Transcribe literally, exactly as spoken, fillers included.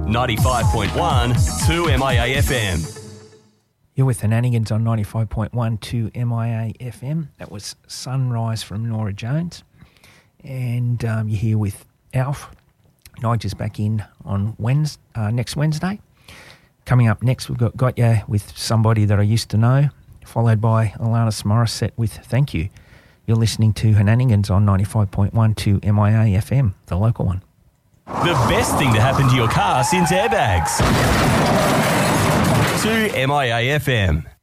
ninety-five point one, two M I A F M. You're with Henanigans on ninety-five point one, two M I A F M. That was Sunrise from Norah Jones. And um, you're here with Alf. Nigel's back in on Wednesday, uh, next Wednesday. Coming up next, we've got, got you with Somebody That I Used to Know, followed by Alanis Morissette with Thank You. You're listening to Henanigans on ninety-five point one, two M I A F M, the local one. The best thing to happen to your car since airbags. two M I A F M.